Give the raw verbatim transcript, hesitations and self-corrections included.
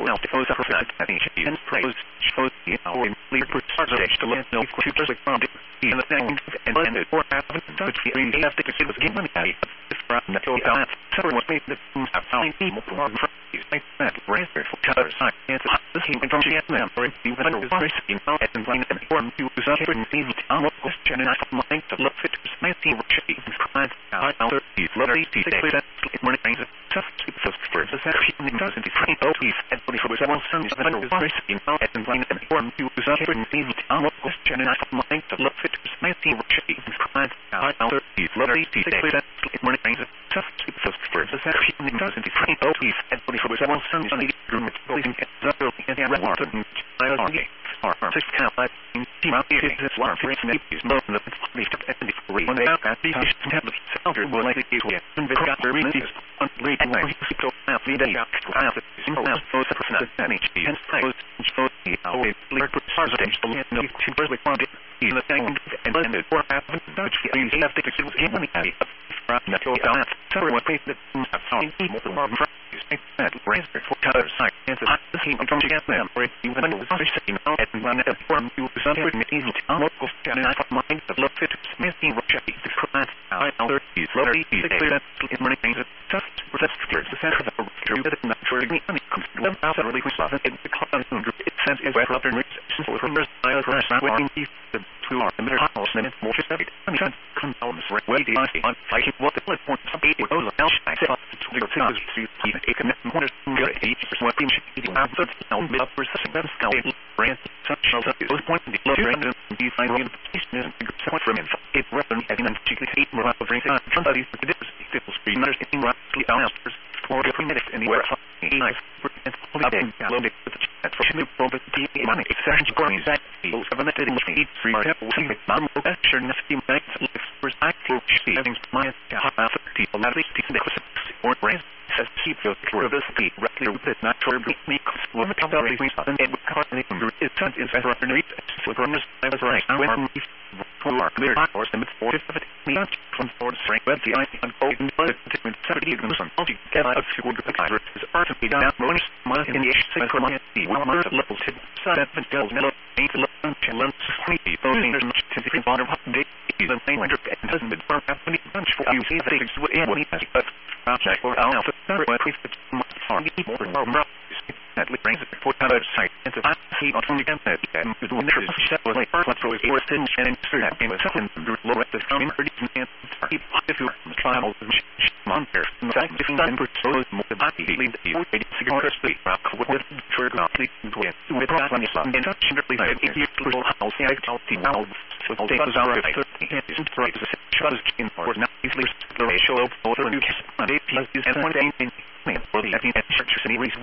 else to pose up for that and praise shows the our leader percentage to let no futures like from in the thing and then it or happen to be the after it was given from the to that so what made the found people from like that raise for colors and the team from G M or even was risky now and playing an important to was up in the town question and I mind to look fit to my team shape and I other these literally see they that morning things tough keep those for the section in doesn't define oh we had for several sons of the risky now and playing an important to was up in the town question and I mind to look fit to my team shape and I other these literally see they that morning things tough keep those for the section in doesn't define oh we had for several sons of the room building and other and red water and I was or six count like team out here is one for instance is more than the least and the free when they out at the have the sounder will like it get and they got their reasons on late and I see so now the day out out the simple now so the person that H D and so so the our leader percentage to no to perfect quantity in the thing and then the four happen that you have to get the money from the to out so what we the sound more more that raise for color side and the team from together them or even when it was saying now and when it form you something easy to local and I mind the look fit smithing check the client I other is literally that in many things just protect the center of the true not for me comes to them out really quick stuff and the client it says is where other reasons for from the style for us waiting the two are the house and it's more just and come down the way the on like what the point some people goes else I said to the things to keep a commitment more good eight percent what things you have to know up for success now brand such as those points the low brand and define the implication point from it it weapon having an particularly more of bring on somebody to this people screen understanding roughly answers for different minutes anywhere nice and loaded with the chat for new property money exchange coins that people have met in eight three people see the non sure nifty nights first active having my half people at least or brain says keep your curiosity directly with natural techniques when it comes to everything and it would cover anything it sent is ever underneath so from this I was right I went from our clear or some for fifty not from for strength but the I on golden but different seventy and some multi get out of school to the virus is art to be down bonus month in the H six from the one month level to seven girls no eight lunch and lunch twenty those things are much to the bottom of the even thing when it hasn't been for happening lunch for you see things what in what he has but check for alpha third way if it's more more more that brings it for other site and to see on from the internet and to do this step was like first for is thin and that in the second low at the coming and if you travel monster in fact if you can propose more the body lead the cigar speak rock with the trigger to it with that one is and such really if you little house I tell you now so they was our thirty isn't right to shows in for now easily the ratio of over new and it is and one day for the church city